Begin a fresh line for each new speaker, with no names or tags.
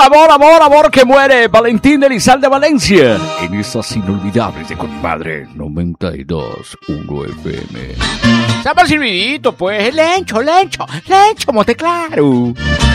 amor, que muere Valentín Elizalde Valencia. En estas inolvidables de con mi madre, 92.1 FM.
Sabe el silbidito, pues, lencho, monte claro.